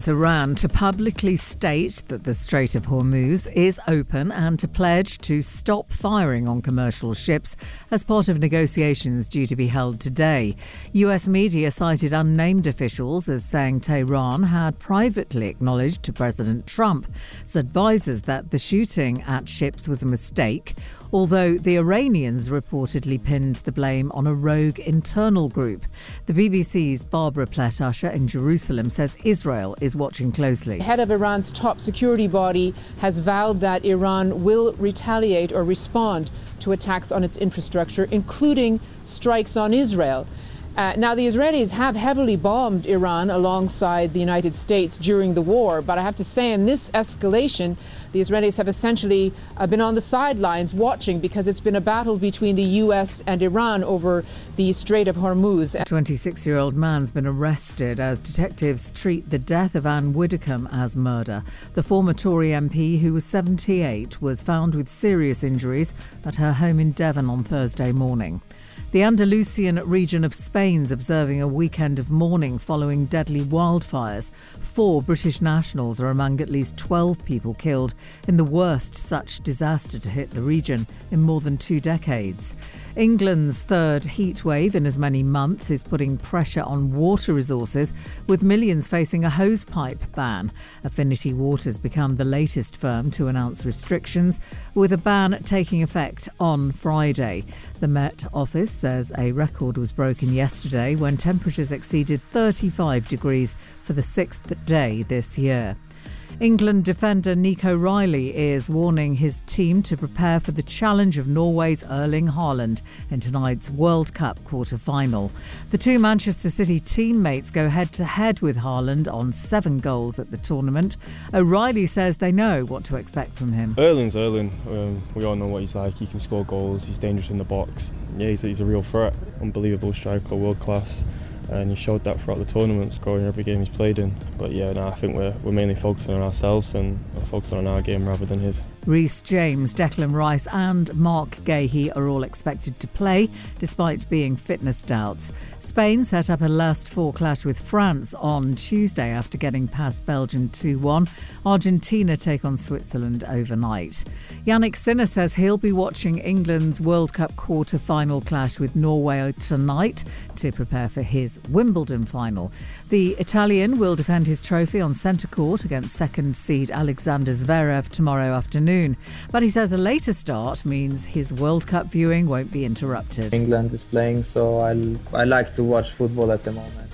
wants Iran to publicly state that the Strait of Hormuz is open and to pledge to stop firing on commercial ships as part of negotiations due to be held today. US media cited unnamed officials as saying Tehran had privately acknowledged to President Trump's advisors that the shooting at ships was a mistake, although the Iranians reportedly pinned the blame on a rogue internal group. The BBC's Barbara Plett-Usher in Jerusalem says Israel is watching closely. The head of Iran's top security body has vowed that Iran will retaliate or respond to attacks on its infrastructure, including strikes on Israel. Now, the Israelis have heavily bombed Iran alongside the United States during the war, but I have to say in this escalation, the Israelis have essentially been on the sidelines watching because it's been a battle between the US and Iran over the Strait of Hormuz. A 26-year-old man's been arrested as detectives treat the death of Anne Widdecombe as murder. The former Tory MP, who was 78, was found with serious injuries at her home in Devon on Thursday morning. The Andalusian region of Spain's observing a weekend of mourning following deadly wildfires. 4 British nationals are among at least 12 people killed in the worst such disaster to hit the region in more than 2 decades. England's third heat wave in as many months is putting pressure on water resources, with millions facing a hosepipe ban. Affinity Water's become the latest firm to announce restrictions, with a ban taking effect on Friday. The Met Office says a record was broken yesterday when temperatures exceeded 35 degrees for the 6th day this year. England defender Nico Riley is warning his team to prepare for the challenge of Norway's Erling Haaland in tonight's World Cup quarter-final. The 2 Manchester City teammates go head-to-head with Haaland on 7 goals at the tournament. O'Reilly says they know what to expect from him. Erling's Erling. We all know what he's like. He can score goals. He's dangerous in the box. Yeah, he's a real threat. Unbelievable striker, world class. And he showed that throughout the tournament, scoring every game he's played in. But yeah, I think we're mainly focusing on ourselves and focusing on our game rather than his. Reece James, Declan Rice and Mark Gahey are all expected to play, despite being fitness doubts. Spain set up a last 4 clash with France on Tuesday after getting past Belgium 2-1. Argentina take on Switzerland overnight. Yannick Sinner says he'll be watching England's World Cup quarter-final clash with Norway tonight to prepare for his Wimbledon final. The Italian will defend his trophy on centre court against second seed Alexander Zverev tomorrow afternoon. But he says a later start means his World Cup viewing won't be interrupted. England is playing, so I like to watch football at the moment.